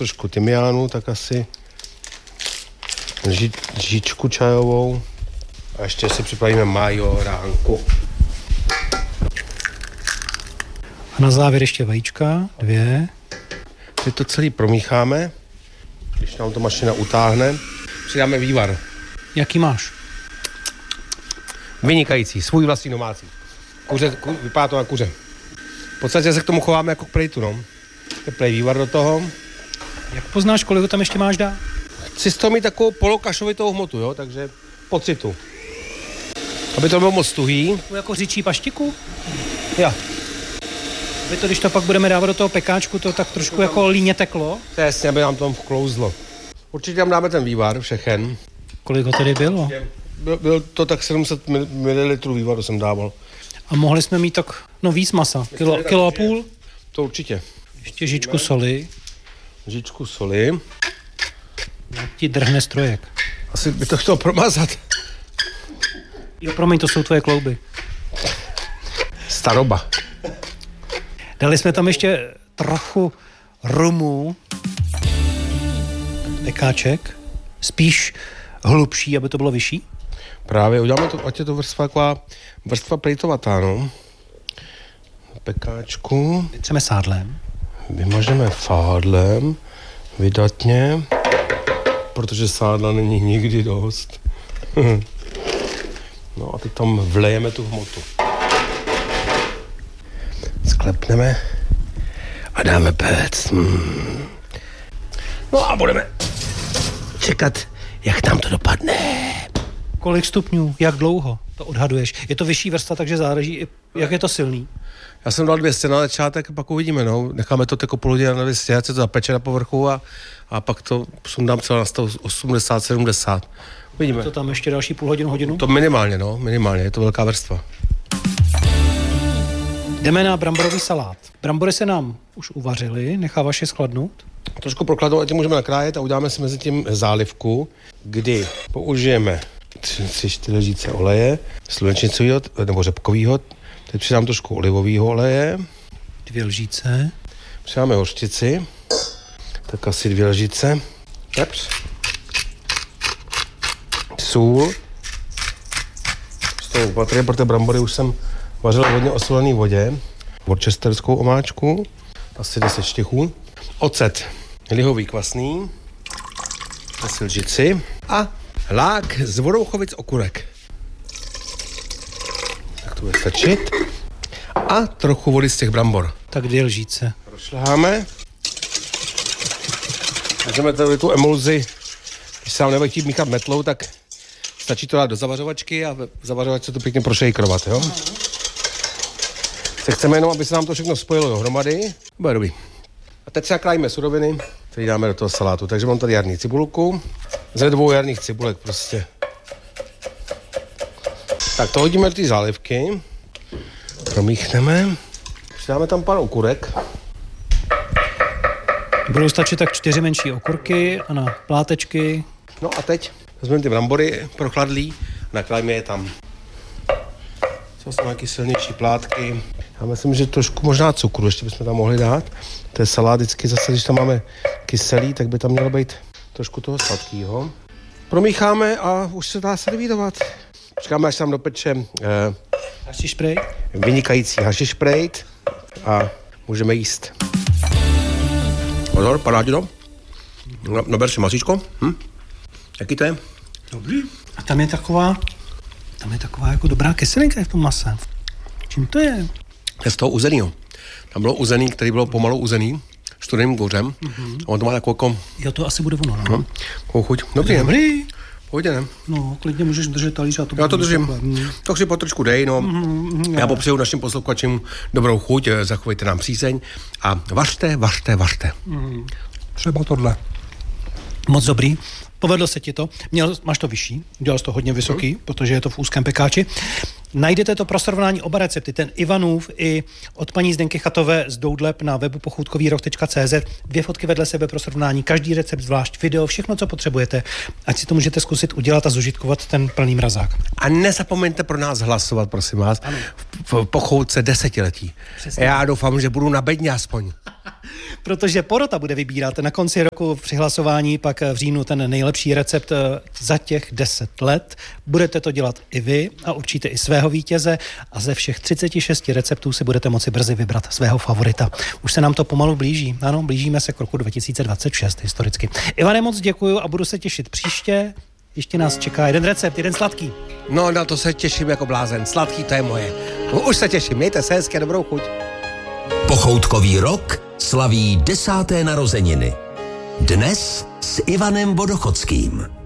trošku tymiánu, tak asi lžičku čajovou. A ještě si připravíme majoránku. A na závěr ještě vajíčka, 2. Teď to celý promícháme. Když nám to mašina utáhne, přidáme vývar. Jaký máš? Vynikající, svůj vlastní domácí. Vypadá to na kuře. V podstatě se k tomu chováme jako k plejtu, no. Teplej vývar do toho. Jak poznáš, kolik ho tam ještě máš dát? Chci z toho mít takovou polokašovitou hmotu, jo, takže pocitu. Aby to bylo moc tuhý. Jako říčí paštiku? Jo. Aby to, když to pak budeme dávat do toho pekáčku, to tak trošku jako líně teklo? To je jasně, aby nám to vklouzlo. Určitě tam dáme ten vývar, všechen. Kolik ho tedy bylo? Byl to tak 700 ml vývaru jsem dával. A mohli jsme mít tak, víc masa. Kilo a půl? To určitě. Ještě žičku soli. Žičku soli. Jak ti drhne strojek. Asi by to chtělo promazat. Jo, promiň, to jsou tvoje klouby. Staroba. Dali jsme tam ještě trochu rumu. Pekáček. Spíš hlubší, aby to bylo vyšší. Právě, uděláme to, ať je to vrstva plejtovatá, no. Pekáčku. Vytřeme sádlem. Vymažeme fádlem, vydatně, protože sádla není nikdy dost. No a teď tam vlejeme tu hmotu. Sklepneme a dáme péct. No a budeme čekat, jak tam to dopadne. Kolik stupňů? Jak dlouho to odhaduješ? Je to vyšší vrstva, takže záleží, jak je to silný. Já jsem dal 200 na začátek, pak uvidíme, no. Necháme to jako půl hodiny na 200, ať se to zapeče na povrchu a pak to sundám celé na 180-70. Uvidíme. Je to tam ještě další půl hodinu? To minimálně, minimálně, je to velká vrstva. Jdeme na bramborový salát. Brambory se nám už uvařily, necháváš je schladnout? Trošku prokladnou, ať můžeme nakrájet a uděláme si mezi tím zálivku, kdy použijeme 3-4 lžíce oleje, slunečnicového nebo řepkového. Teď přidám trošku olivového oleje. 2 lžíce. Přidáme hořčici, tak asi 2 lžíce. Pepř. Sůl. Z toho opatrně, protože brambory už jsem vařil v hodně osolené vodě. Worcesterskou omáčku, asi 10 štěchů. Ocet, lihový kvasný, asi lžici a lák z Vodouchovic okurek. Tak to bude stačit. A trochu vody z těch brambor. Tak 2 lžíce. Prošleháme. Můžeme tady tu emulzi, když se vám nebude chtít míchat metlou, tak stačí to dát do zavařovačky a v zavařovačce to pěkně prošejkrovat, jo? Chceme jenom, aby se nám to všechno spojilo dohromady. Bude dobrý. A teď se nakrájíme suroviny, které dáme do toho salátu. Takže mám tady jarní cibulku. Ze 2 jarních cibulek prostě. Tak to hodíme do té zálivky. Promíchneme. Přidáme tam pár okurek. Budou stačit tak 4 menší okurky a na plátečky. No a teď vezmeme ty brambory prochladlý a naklájíme je tam. Co jsou nějaké silnější plátky. Já myslím, že trošku možná cukru ještě bychom tam mohli dát. To je salát vždycky zase, když tam máme kyselý, tak by tam mělo být trošku toho sladkého. Promícháme a už se dá servírovat. Počkáme, až tam dopeče hašiš šprejt. Vynikající hašiš šprejt a můžeme jíst. Pozor, padá ti to? Naber si masíčko. Jaký to je? Dobrý. A tam je taková jako dobrá kyselinka v tom mase. Čím to je? Je z toho uzenýho. Tam bylo uzený, který bylo pomalu uzený, studeným kouřem. A on to má takovou jako... Jo, to asi bude ono, no. Takovou chuť. Dobrý, Dobrý. Pojďte, ne? No, klidně můžeš držet talíř a to... Já to držím. Tak si po trošku dej, no. Já popřeju našim posluchačům dobrou chuť, zachovejte nám přízeň a vařte. Třeba tohle. Moc dobrý. Povedlo se ti to. Máš to vyšší, udělal jsi to hodně vysoký, protože je to v úzkém pekáči. Najdete to pro srovnání oba recepty, ten Ivanův i od paní Zdenky Chatové z Doudleb na webu pochutkovýroh.cz. 2 fotky vedle sebe pro srovnání, každý recept zvlášť, video, všechno, co potřebujete. Ať si to můžete zkusit udělat a zužitkovat ten plný mrazák. A nezapomeňte pro nás hlasovat, prosím vás, v pochoutce 10letí. Přesně. Já doufám, že budu na bedně aspoň. Protože porota bude vybírat na konci roku při hlasování, pak v říjnu ten nejlepší recept za těch 10 let. Budete to dělat i vy a určíte i svého vítěze a ze všech 36 receptů si budete moci brzy vybrat svého favorita. Už se nám to pomalu blíží. Ano, blížíme se k roku 2026 historicky. Ivane, moc děkuju a budu se těšit příště. Ještě nás čeká jeden recept, jeden sladký. No, na to se těším jako blázen. Sladký, to je moje. Už se těším. Mějte se hezky a dobrou chuť. Pochoutkový rok slaví 10. narozeniny. Dnes s Ivanem Vodochodským.